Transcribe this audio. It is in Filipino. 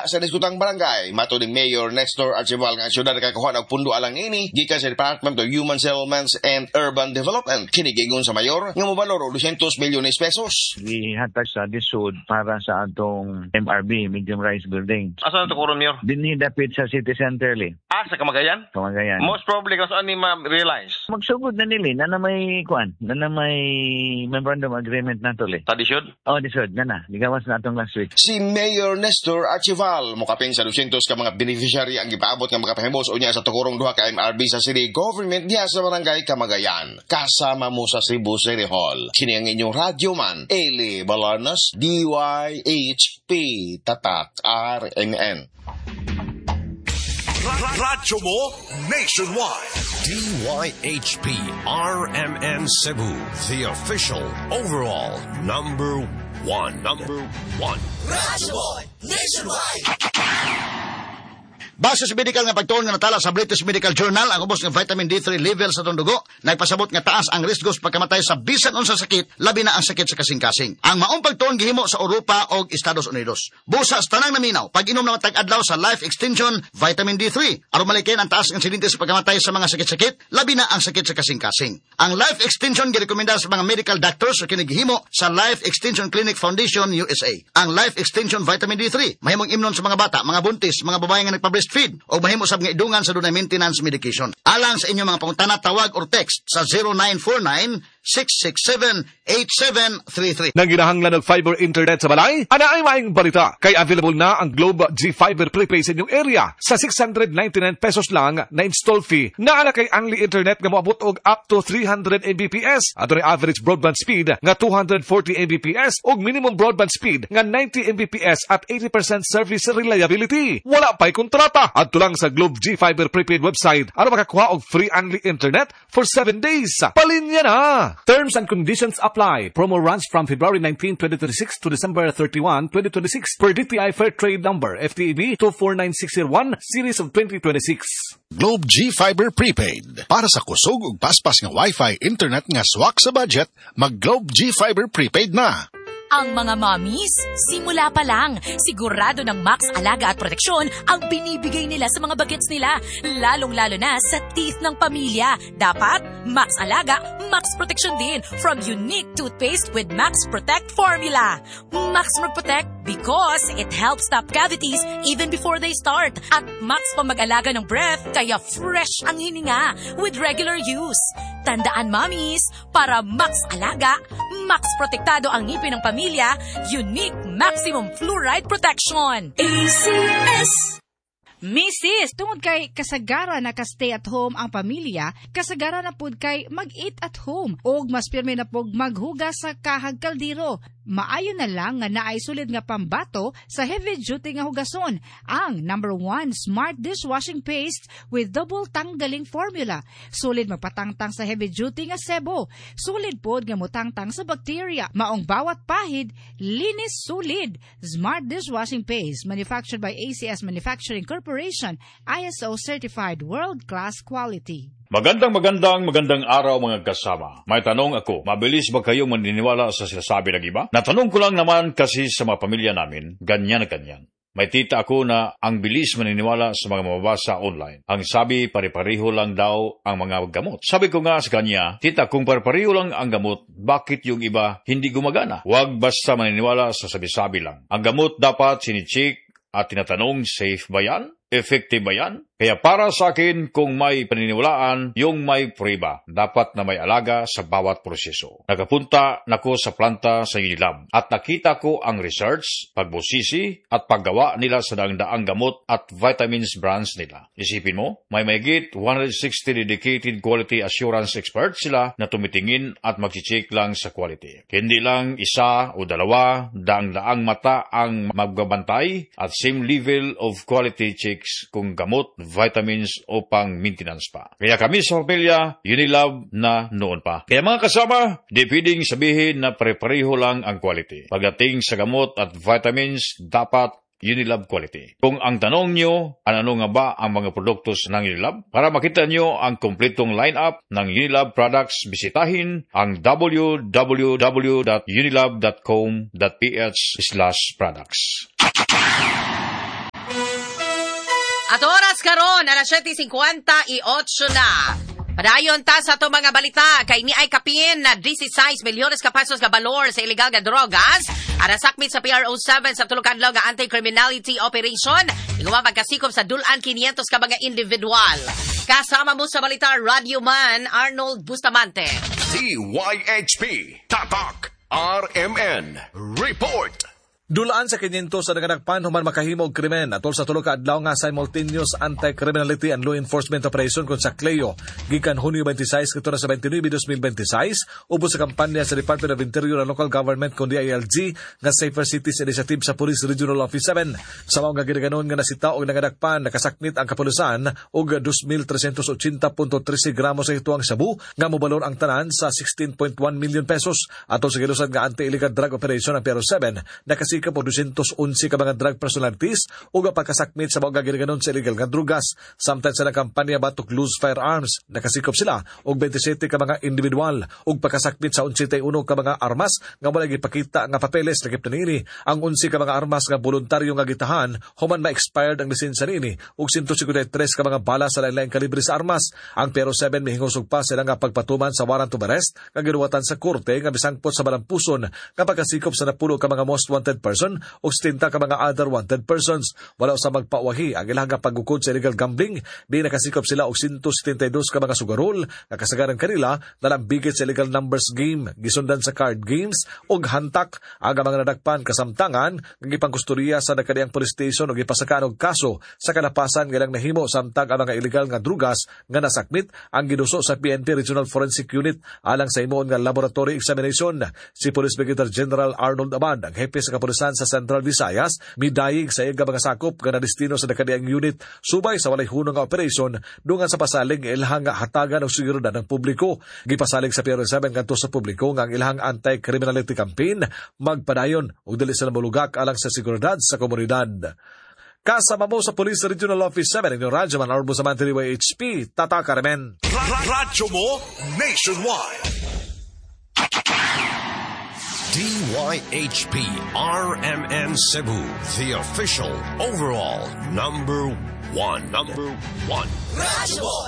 diha sa diskutang barangay. Mato ni Mayor Nestor Archival nga syudad kakakuha og pundo alang ini gikan sa Department of Human Settlements and Urban Development. Kinigigon sa mayor nga mobalor og 200 milyones pesos. Gihatag sa disud para sa atong MRB, medium rise building. Asa na to kuron, Mayor? Dinhi dapit sa city center li. Sa Camagayan? Camagayan. Most probably kasi ani ma-realize. Magsugod na nili na may memorandum agreement nato li. Disud? Oh, disud na. Ligawas na atong last week. Si Mayor Nestor Archival mukaping sa 200 ka mga beneficiary ang gipaabot nga makapahimos unya sa tukurong duha ka MRB sa city government diha sa barangay Camagayan. Kasama mo sa Cebu City Hall. Kini ang inyong radyo man, Eli Balarnas, DYHP, Tatak, RMN. Radyo mo nationwide. DYHP RMN Cebu, the official overall number one. Radyo mo nationwide. Base sa medical nga pagtuon nga natala sa British Medical Journal, ang ubos nga vitamin D3 level sa atong dugo nagpasabot nga taas ang risko sa pagkamatay sa bisan unsang sakit, labi na ang sakit sa kasing-kasing. Ang maong pagtuon gihimo sa Europa o Estados Unidos. Busa sa tanang naminaw, pag-inom na matag-adlaw sa Life Extension Vitamin D3 aron malikin ang taas nga insidente sa pagkamatay sa mga sakit-sakit, labi na ang sakit sa kasing-kasing. Ang Life Extension girekomenda sa mga medical doctors sa kinigihimo sa Life Extension Clinic Foundation USA. Ang Life Extension Vitamin D3 mahimong imnon sa mga bata, mga buntis, mga babae nga nagpa-breastfeed o mahimo sab nga idungan sa dunay maintenance medication. Alang sa inyong mga pangutana, tawag or text sa 0949-667-8733. Nang ginahanglan ng fiber internet sa balay, ana ay maayong balita. Kay available na ang Globe G Fiber Prepaid sa inyong area sa 699 pesos lang na install fee. Naa na kay only internet nga moabot og up to 300 Mbps. Ato ni average broadband speed nga 240 Mbps og minimum broadband speed nga 90 Mbps at 80% service reliability. Wala pa'y kontrata. Adto lang sa Globe G Fiber Prepaid website aron makakuha og free only internet for 7 days. Palinya na! Terms and conditions apply. Promo runs from February 19, 2026 to December 31, 2026 per DTI Fair Trade Number FTEB 249601 Series of 2026. Globe G Fiber Prepaid. Para sa kusog ug paspas nga Wi-Fi internet nga swak sa budget, mag Globe G Fiber Prepaid na. Ang mga mommies, simula pa lang, sigurado ng Max Alaga at Proteksyon ang binibigay nila sa mga bagets nila, lalong-lalo na sa teeth ng pamilya. Dapat, Max Alaga, Max Proteksyon din from unique toothpaste with Max Protect formula. Max Protect because it helps stop cavities even before they start. At Max pa mag-alaga ng breath, kaya fresh ang hininga with regular use. Tandaan, mommies, para Max Alaga, Max Protektado ang ngipin ng pamilya, unique maximum fluoride protection. ACS! Mrs., tungod kay kasagara na ka-stay at home ang pamilya, kasagara na pud kay mag-eat at home, o mas pirme na pug maghugas sa kahag kaldero. Maayo na lang nga naay sulid nga pambato sa heavy-duty nga hugason, ang #1 Smart Dishwashing Paste with double tanggaling formula. Sulid magpatangtang sa heavy-duty nga sebo. Sulid pod nga mutangtang sa bacteria. Maong bawat pahid, linis sulid. Smart Dishwashing Paste, manufactured by ACS Manufacturing Corporation, ISO certified world-class quality. Magandang araw mga kasama. May tanong ako, mabilis ba kayong maniniwala sa sinasabi ng iba? Natanong ko lang naman kasi sa mga pamilya namin, ganyan na ganyan. May tita ako na ang bilis maniniwala sa mga mababasa online. Ang sabi, pare-pareho lang daw ang mga gamot. Sabi ko nga sa kanya, tita, kung pare-pareho lang ang gamot, bakit yung iba hindi gumagana? Huwag basta maniniwala sa sabi-sabi lang. Ang gamot dapat sinicheck at tinatanong, safe ba yan? Effective ba yan? Kaya para sa akin, kung may paniniwalaan, yung may prueba, dapat na may alaga sa bawat proseso. Nakapunta nako sa planta sa Unilab at nakita ko ang research, pagbusisi at paggawa nila sa daang gamot at vitamins brands nila. Isipin mo, may mahigit 160 dedicated quality assurance experts sila na tumitingin at mag-check lang sa quality. Hindi lang isa o dalawa, daang mata ang magbabantay at same level of quality checks kung gamot, vitamins o pang maintenance pa. Kaya kami sa pamilya, Unilab na noon pa. Kaya mga kasama, di pwedeng sabihin na pare-pareho lang ang quality. Pagdating sa gamot at vitamins, dapat Unilab quality. Kung ang tanong nyo, ano nga ba ang mga produktos ng Unilab? Para makita nyo ang kompletong lineup ng Unilab products, bisitahin ang www.unilab.com.ph/products. At oras karon, alas 7:58 na. Padayon ta sa to mga balita kay ni ay kapin na 16 milyones ka pesos ka balor sa illegal nga drogas ara sakmit sa PRO7 sa Tulukanlaw nga anti-criminality operation iguma magkasikop sa dulan 500 ka mga individual. Kasama mo sa balita Radio Man Arnold Bustamante. DYHP Tatak RMN Report. Dulaan sa 500 sa naganagpan human makahimo og krimen atol sa tulo ka adlaw nga simultaneous anti-criminality and law enforcement operation kon sa Cleo gikan Hunyo 26 kadto sa 29 2026 ubos sa kampanya sa Department of Interior and Local Government kon DILG nga Safer Cities Initiative sa Police Regional Office 7. Sa mao nga ginaganon nga nasita og naganagpan nakasakmit ang kapulisan og 2,380.13 gramos sa ituang sabu nga mobalor ang tanan sa 16.1 million pesos atol sa gilusan nga anti-illegal drug operation ang PRO7 nakasika po 211 ka mga drug personalities o pagkasakmit sa mga ginaganon sa illegal nga drugas. Samtang sa kampanya Batok Loose Firearms, nakasikop sila og 27 ka mga individual o pagkasakmit sa 11 ka mga armas nga wala gipakita nga papeles lakip na nini. Ang 11 ka mga armas nga voluntaryo nga gitahan human ma-expired ang lisensya nini og 153 ka mga bala sa lain-laing kalibre sa armas. Ang PRO7 mihingos og pa sila nga pagpatuman sa warrant of arrest nga ginuwatan sa korte nga bisangpot sa balampuson nga pagkasikop sa napulo ka mga most wanted person o 70 ka mga other wanted persons. Wala sa magpawahi ang ilang pagukod sa illegal gambling. Di nakasikop sila og 172 ka mga sugarol nga kasagaran kanila nalambigit sa illegal numbers game gisundan sa card games og hantak. Aga mga nadakpan kasamtangan nga gipangkustorya sa nakadiyang police station og gipasakan og kaso sa kalapasan nga ilang nahimo samtang ang mga illegal nga drugas nga nasakmit ang giduso sa PNP Regional Forensic Unit alang sa imoon nga laboratory examination. Si Police Brigadier General Arnold Abad ang hepe sa kapulisan sa Central Visayas midayig sa iga mga sakop nga nadestino sa nakadiyang unit subay sa walay hunong nga operasyon dungan sa pasalig nga ilhang hatagan og seguridad ng publiko. Gipasalig sa PRO7 ngadto sa publiko nga ang ilhang anti-criminality campaign magpadayon ug dili sila molugak alang sa seguridad sa komunidad. Kasama mo sa Police Regional Office 7 ng Radyo Man Arnold Bustamante DYHP Tatak RMN. Radyo mo nationwide. DYHP RMN Cebu, the official overall number one. Radyo